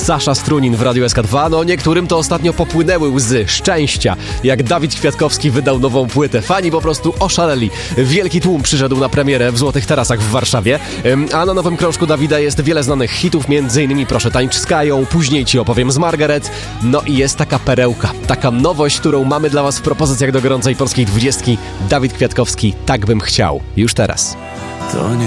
Sasza Strunin w Radiu SK2. No niektórym to ostatnio popłynęły łzy szczęścia, jak Dawid Kwiatkowski wydał nową płytę. Fani po prostu oszaleli. Wielki tłum przyszedł na premierę w Złotych Tarasach w Warszawie. A na nowym krążku Dawida jest wiele znanych hitów, m.in. Proszę tańcz z Kają, później Ci opowiem z Margaret. No i jest taka perełka, taka nowość, którą mamy dla Was w propozycjach do gorącej polskiej 20. Dawid Kwiatkowski, Tak bym chciał. Już teraz. To nie